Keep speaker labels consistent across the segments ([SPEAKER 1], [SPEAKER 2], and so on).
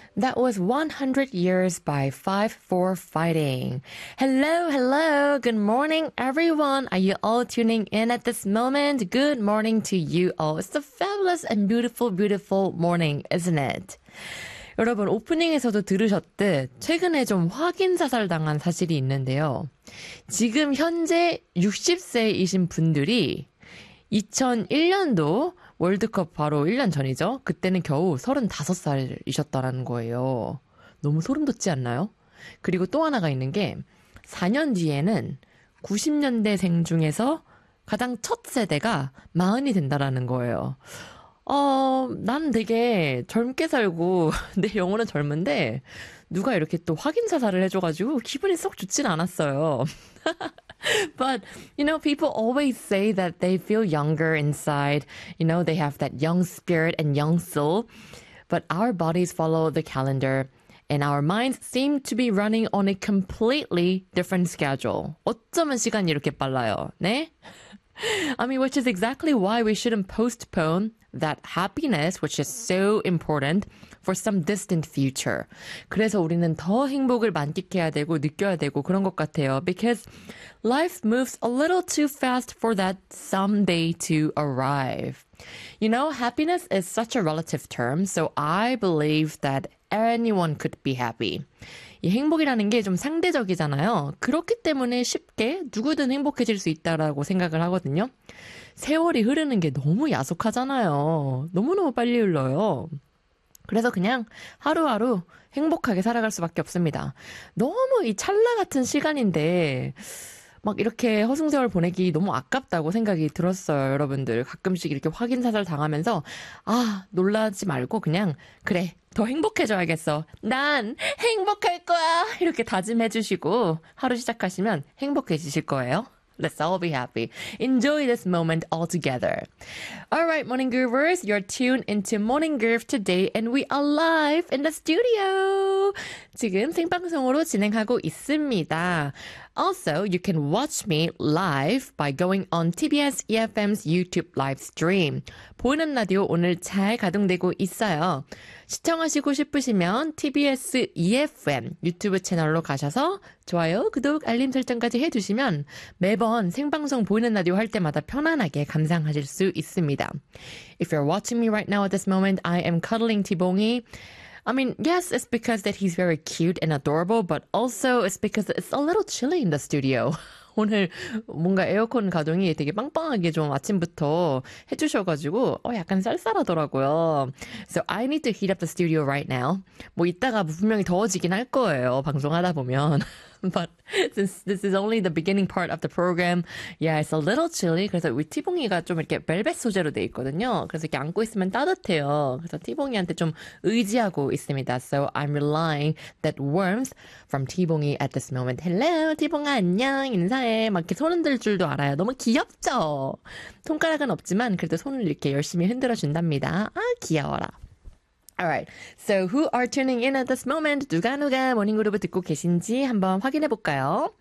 [SPEAKER 1] That was 100 Years by 5-4 Fighting. Hello, hello. Good morning, everyone. Are you all tuning in at this moment? Good morning to you all. It's a fabulous and beautiful, beautiful morning, isn't it? 여러분, 오프닝에서도 들으셨듯 최근에 좀 확인사살 당한 사실이 있는데요. 지금 현재 60세이신 분들이 2001년도 월드컵 바로 1년 전이죠. 그때는 겨우 35살이셨다라는 거예요. 너무 소름 돋지 않나요? 그리고 또 하나가 있는 게 4년 뒤에는 90년대생 중에서 가장 첫 세대가 40이 된다라는 거예요. 난 되게 젊게 살고 내 영혼은 젊은데 누가 이렇게 또 확인 사살을 해줘가지고 기분이 썩 좋진 않았어요. But, people always say that they feel younger inside. They have that young spirit and young soul. But our bodies follow the calendar. And our minds seem to be running on a completely different schedule. 어쩌면 시간이 이렇게 빨라요. 네? Which is exactly why we shouldn't postpone that happiness, which is so important, for some distant future. 그래서 우리는 더 행복을 만끽해야 되고 느껴야 되고 그런 것 같아요. Because life moves a little too fast for that someday to arrive. Happiness is such a relative term, so I believe that anyone could be happy. 이 행복이라는 게 좀 상대적이잖아요. 그렇기 때문에 쉽게 누구든 행복해질 수 있다라고 생각을 하거든요. 세월이 흐르는 게 너무 야속하잖아요. 너무너무 빨리 흘러요. 그래서 그냥 하루하루 행복하게 살아갈 수밖에 없습니다. 너무 이 찰나 같은 시간인데 막 이렇게 허송세월 보내기 너무 아깝다고 생각이 들었어요, 여러분들. 가끔씩 이렇게 확인사살 당하면서 놀라지 말고 그냥 그래, 더 행복해져야겠어. 난 행복할 거야. 이렇게 다짐해 주시고 하루 시작하시면 행복해지실 거예요. Let's all be happy. Enjoy this moment all together. All right, Morning Groovers, you're tuned into Morning Groove today and we are live in the studio. 지금 생방송으로 진행하고 있습니다. Also, you can watch me live by going on TBS EFM's YouTube live stream. 보이는 라디오 오늘 잘 가동되고 있어요. 시청하시고 싶으시면 TBS EFM 유튜브 채널로 가셔서 좋아요, 구독, 알림 설정까지 해주시면 매번 생방송 보이는 라디오 할 때마다 편안하게 감상하실 수 있습니다. If you're watching me right now at this moment, I am cuddling T-봉이. Yes, it's because that he's very cute and adorable, but also it's because it's a little chilly in the studio. 오늘 뭔가 에어컨 가동이 되게 빵빵하게 좀 아침부터 해주셔가지고 약간 쌀쌀하더라고요. So I need to heat up the studio right now. 이따가 분명히 더워지긴 할 거예요. 방송하다 보면. But since this is only the beginning part of the program, yeah, it's a little chilly. 그래서 우리 티봉이가 좀 이렇게 벨벳 소재로 돼 있거든요. 그래서 이렇게 안고 있으면 따뜻해요. 그래서 티봉이한테 좀 의지하고 있습니다. So I'm relying that warmth from 티봉이 at this moment. Hello, 티봉아 안녕 인사해. 막 이렇게 손 흔들 줄도 알아요. 너무 귀엽죠? 손가락은 없지만 그래도 손을 이렇게 열심히 흔들어 준답니다. 귀여워라. Alright, so who are tuning in at this moment? 누가 모닝그룹을 듣고 계신지 한번 확인해 볼까요?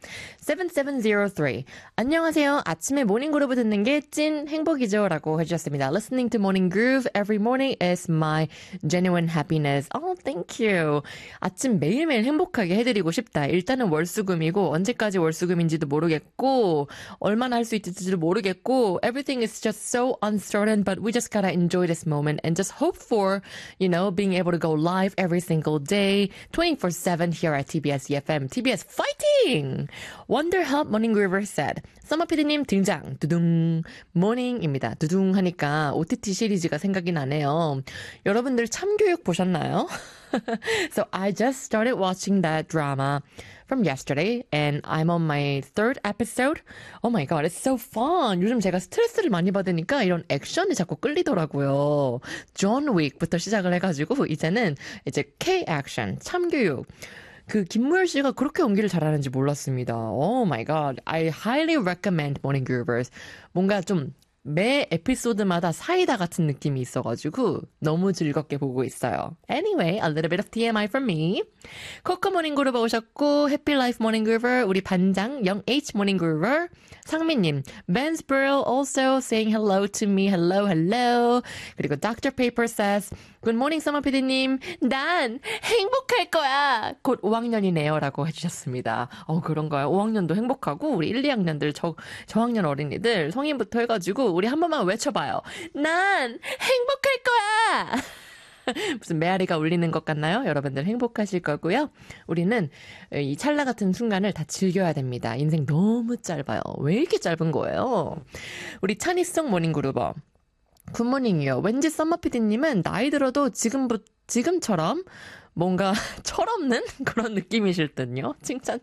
[SPEAKER 1] 7703. 안녕하세요. 아침에 모닝그룹을 듣는 게 찐 행복이죠. 라고 해주셨습니다. Listening to Morning Groove every morning is my genuine happiness. Thank you. 아침 매일매일 행복하게 해드리고 싶다. 일단은 월수금이고 언제까지 월수금인지도 모르겠고 얼마나 할 수 있을지도 모르겠고 Everything is just so uncertain, but we just gotta enjoy this moment and just hope for, being able to go live every single day, 24/7 here at TBS EFM. TBS fighting! Wonder Help Morning Groover said. 서머피디님 등장. 두둥. 모닝입니다. 두둥 하니까 OTT 시리즈가 생각이 나네요. 여러분들 참교육 보셨나요? So I just started watching that drama from yesterday and I'm on my third episode. Oh my god, it's so fun. 요즘 제가 스트레스를 많이 받으니까 이런 액션이 자꾸 끌리더라고요. 존 윅부터 시작을 해가지고 이제는 K 액션, 참교육. 김무열 씨가 그렇게 연기를 잘하는지 몰랐습니다. Oh my god. I highly recommend Morning Groovers. 뭔가 좀 매 에피소드마다 사이다 같은 느낌이 있어가지고 너무 즐겁게 보고 있어요. Anyway, a little bit of TMI from me. 코코 모닝그루버 오셨고 해피 라이프 모닝그루버 우리 반장 영H 모닝그루버 상민님 Ben's Brill also saying hello to me. Hello, hello. 그리고 Dr. Paper says Good morning, 서머 PD님. 난 행복할 거야. 곧 5학년이네요. 라고 해주셨습니다. 그런가요? 5학년도 행복하고 우리 1, 2학년들 저학년 어린이들 성인부터 해가지고 우리 한 번만 외쳐봐요. 난 행복할 거야. 무슨 메아리가 울리는 것 같나요? 여러분들 행복하실 거고요. 우리는 이 찰나 같은 순간을 다 즐겨야 됩니다. 인생 너무 짧아요. 왜 이렇게 짧은 거예요? 우리 찬이송 모닝그루버. 굿모닝이요. 왠지 썸머피디님은 나이 들어도 지금처럼 뭔가 철없는 그런 느낌이실 듯요. 칭찬.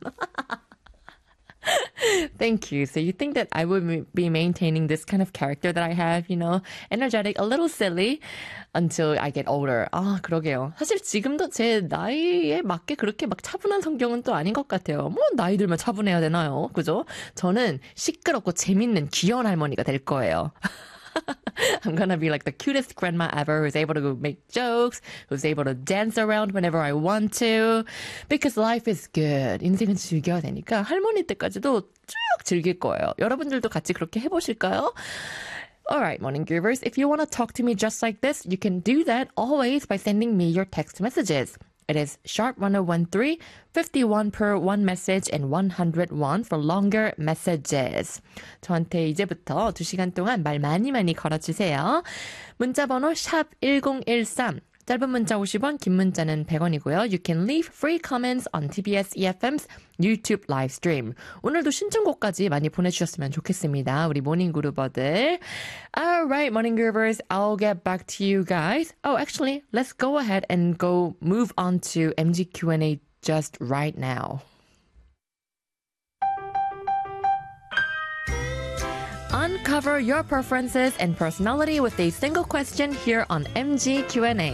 [SPEAKER 1] Thank you. So you think that I would be maintaining this kind of character that I have, energetic, a little silly until I get older. 그러게요. 사실 지금도 제 나이에 맞게 그렇게 막 차분한 성격은 또 아닌 것 같아요. 뭐 나이 들면 차분해야 되나요? 그죠? 저는 시끄럽고 재밌는 귀여운 할머니가 될 거예요. I'm gonna be like the cutest grandma ever who's able to make jokes, who's able to dance around whenever I want to. Because life is good. 인생은 즐겨야 되니까 할머니 때까지도 쭉 즐길 거예요. 여러분들도 같이 그렇게 해보실까요? Alright, morning groovers. If you want to talk to me just like this, you can do that always by sending me your text messages. It is sharp 1013, 51 per one message and 101 for longer messages. 저한테 이제부터 2시간 동안 말 많이 걸어주세요. 문자번호 샵 1013. 짧은 문자 50원, 긴 문자는 100원이고요. You can leave free comments on TBS EFM's YouTube live stream. 오늘도 신청곡까지 많이 보내주셨으면 좋겠습니다. 우리 모닝그루버들. Alright, morning groovers. I'll get back to you guys. Actually, let's go ahead and move on to MG Q&A just right now. Uncover your preferences and personality with a single question here on MG Q&A.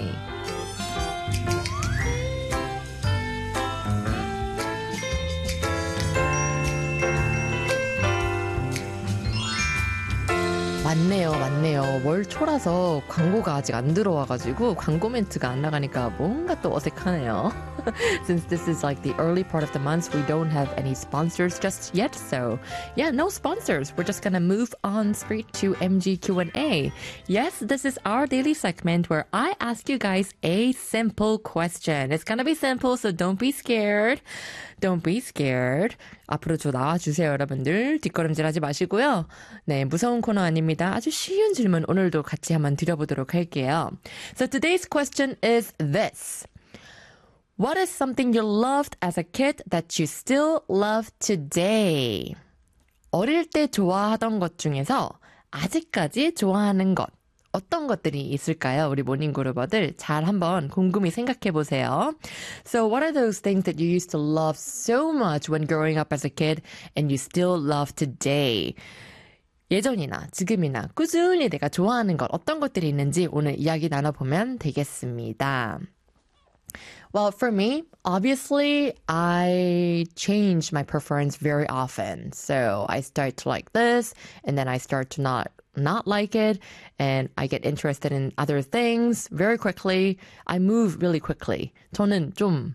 [SPEAKER 1] 맞네요. 월 초라서 광고가 아직 안 들어와가지고 광고 멘트가 안 나가니까 뭔가 또 어색하네요. Since this is like the early part of the month, we don't have any sponsors just yet. So yeah, no sponsors. We're just gonna move on straight to MG Q&A. Yes, this is our daily segment where I ask you guys a simple question. It's gonna be simple, so don't be scared. Don't be scared. 앞으로 좀 나와주세요, 여러분들. 뒷걸음질하지 마시고요. 네, 무서운 코너 아닙니다. 아주 쉬운 질문 오늘도 같이 한번 드려보도록 할게요. So today's question is this. What is something you loved as a kid that you still love today? 어릴 때 좋아하던 것 중에서 아직까지 좋아하는 것. 어떤 것들이 있을까요? 우리 모닝그루버들 잘 한번 곰곰이 생각해 보세요. So what are those things that you used to love so much when growing up as a kid and you still love today? 예전이나 지금이나 꾸준히 내가 좋아하는 것 어떤 것들이 있는지 오늘 이야기 나눠보면 되겠습니다. Well, for me, obviously, I change my preference very often. So I start to like this, and then I start to not like it, and I get interested in other things very quickly. I move really quickly. 저는 좀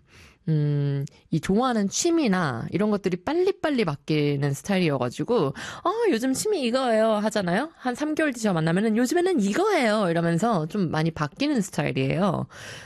[SPEAKER 1] 이 좋아하는 취미나 이런 것들이 빨리빨리 바뀌는 스타일이어가지고 요즘 취미 이거예요 하잖아요. 한 3개월 뒤에 만나면은 요즘에는 이거예요 이러면서 좀 많이 바뀌는 스타일이에요.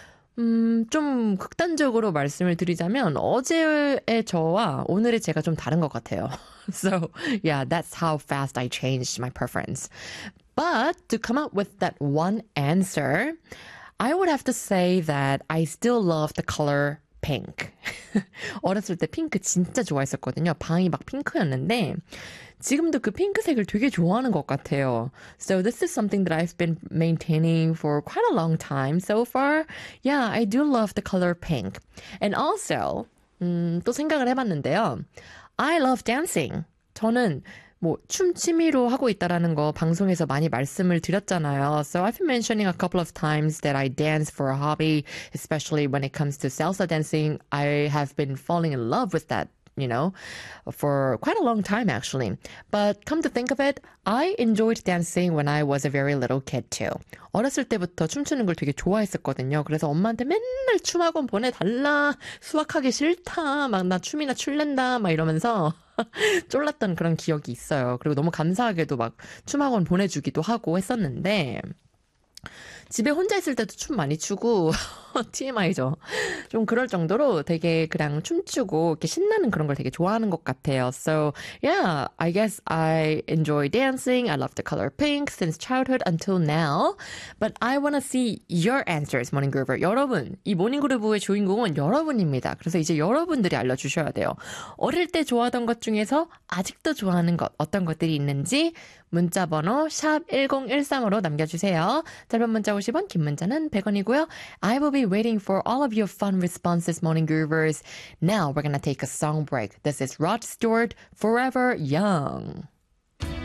[SPEAKER 1] 좀 극단적으로 말씀을 드리자면 어제의 저와 오늘의 제가 좀 다른 것 같아요. So, yeah, that's how fast I changed my preference. But to come up with that one answer, I would have to say that I still love the color pink. 어렸을 때 핑크 진짜 좋아했었거든요. 방이 막 핑크였는데 지금도 그 핑크색을 되게 좋아하는 것 같아요. So this is something that I've been maintaining for quite a long time so far. Yeah, I do love the color pink. And also, 또 생각을 해봤는데요. I love dancing. 저는 춤 취미로 하고 있다라는 거 방송에서 많이 말씀을 드렸잖아요. So I've been mentioning a couple of times that I dance for a hobby, especially when it comes to salsa dancing. I have been falling in love with that you know, for quite a long time actually. But come to think of it, I enjoyed dancing when I was a very little kid too. 어렸을 때부터 춤추는 걸 되게 좋아했었거든요. 그래서 엄마한테 맨날 춤학원 보내달라, 수학하기 싫다, 막 나 춤이나 출랜다, 막 이러면서 쫄랐던 그런 기억이 있어요. 그리고 너무 감사하게도 막 춤학원 보내주기도 하고 했었는데, 집에 혼자 있을 때도 춤 많이 추고 TMI죠. 좀 그럴 정도로 되게 그냥 춤추고 이렇게 신나는 그런 걸 되게 좋아하는 것 같아요. So yeah, I guess I enjoy dancing. I love the color pink since childhood until now. But I want to see your answers, Morning Groover. 여러분, 이 모닝 그루브의 주인공은 여러분입니다. 그래서 이제 여러분들이 알려주셔야 돼요. 어릴 때 좋아하던 것 중에서 아직도 좋아하는 것 어떤 것들이 있는지 문자번호 샵 1013으로 남겨주세요. 짧은 문자 50원, 긴 문자는 100원이고요. I will be waiting for all of your fun responses, Morning Groovers. Now we're gonna take a song break. This is Rod Stewart, Forever Young.